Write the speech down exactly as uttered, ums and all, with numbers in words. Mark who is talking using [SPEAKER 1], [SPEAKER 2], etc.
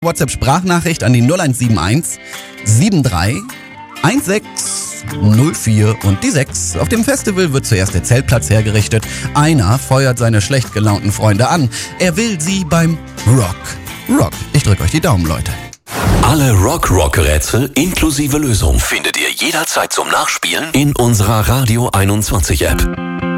[SPEAKER 1] WhatsApp-Sprachnachricht an die null eins sieben eins sieben drei eins sechs null vier und die sechs. Auf dem Festival wird zuerst der Zeltplatz hergerichtet. Einer feuert seine schlecht gelaunten Freunde an. Er will sie beim Rock. Rock. Ich drück euch die Daumen, Leute.
[SPEAKER 2] Alle Rock-Rock-Rätsel inklusive Lösung findet ihr jederzeit zum Nachspielen in unserer Radio einundzwanzig App.